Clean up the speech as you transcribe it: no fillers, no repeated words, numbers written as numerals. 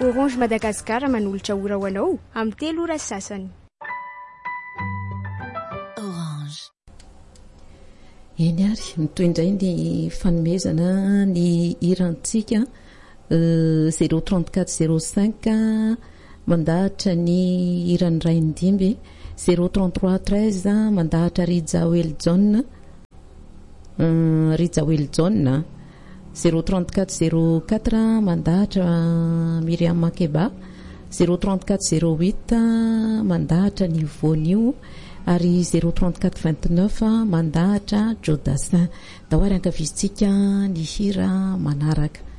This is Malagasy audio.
Orange Madagasikara manolotra ora ho anao amin'ny 3 ora sasany. Orange. Eny ary mitoy indray ny fanomezana ny irantsika 03405 mandahatra ny iran'ny Raindimby 03313 mandahatra Rijawel John 03404 mandahatra Miriam Makeba 03408 mandahatra ny Vonio ary 03429 mandahatra Jodassin. Dahoary ankavizitsika ny hira manaraka.